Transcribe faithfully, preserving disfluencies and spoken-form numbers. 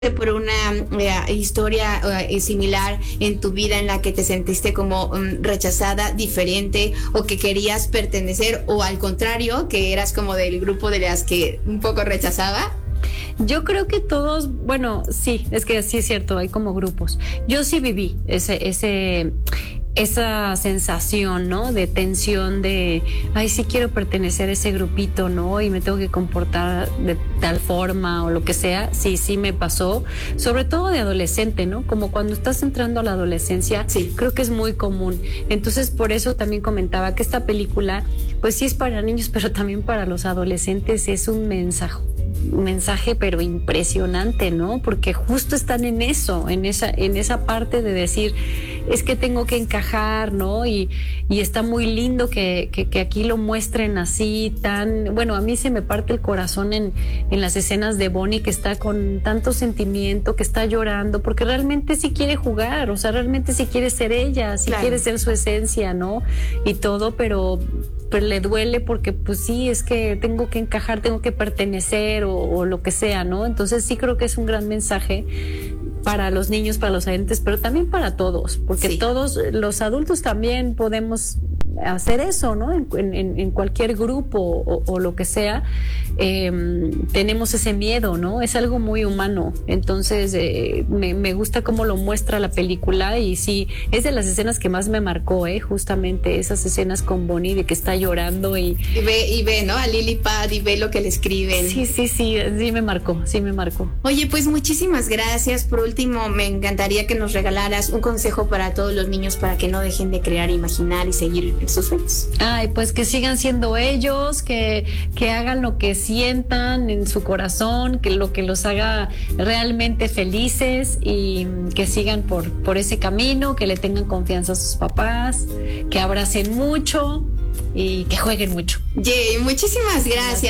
por una eh, historia eh, similar en tu vida en la que te sentiste como um, rechazada, diferente, o que querías pertenecer, o al contrario, que eras como del grupo de las que un poco rechazaba? Yo creo que todos, bueno, sí, es que sí es cierto, hay como grupos. Yo sí viví ese, ese, esa sensación, ¿no? De tensión, de, ay, sí quiero pertenecer a ese grupito, ¿no? Y me tengo que comportar de tal forma o lo que sea. Sí, sí me pasó, sobre todo de adolescente, ¿no? Como cuando estás entrando a la adolescencia, Sí. Creo que es muy común. Entonces, por eso también comentaba que esta película, pues sí es para niños, pero también para los adolescentes es un mensaje. Un mensaje pero impresionante, ¿no? Porque justo están en eso, en esa, en esa parte de decir, es que tengo que encajar, ¿no? Y, y está muy lindo que, que, que aquí lo muestren así, tan, bueno, a mí se me parte el corazón en, en las escenas de Bonnie, que está con tanto sentimiento, que está llorando, porque realmente sí quiere jugar, o sea, realmente sí quiere ser ella, sí Claro. quiere ser su esencia, ¿no? Y todo, pero pero le duele porque pues sí, es que tengo que encajar, tengo que pertenecer o, o lo que sea, ¿no? Entonces sí creo que es un gran mensaje para los niños, para los adolescentes, pero también para todos, porque Sí. todos los adultos también podemos hacer eso, ¿no? En, en, en cualquier grupo o, o lo que sea, eh, tenemos ese miedo, ¿no? Es algo muy humano. Entonces, eh, me, me gusta cómo lo muestra la película y sí, es de las escenas que más me marcó, ¿eh? Justamente esas escenas con Bonnie de que está llorando y... Y ve, y ve, ¿no? A Lily Pad y ve lo que le escriben. Sí, sí, sí, sí me marcó, sí me marcó. Oye, pues muchísimas gracias. Por último, me encantaría que nos regalaras un consejo para todos los niños para que no dejen de crear, imaginar y seguir sus sueños. Ay, pues que sigan siendo ellos, que, que hagan lo que sientan en su corazón, que lo que los haga realmente felices y que sigan por, por ese camino, que le tengan confianza a sus papás, que abracen mucho y que jueguen mucho. Yay, muchísimas gracias.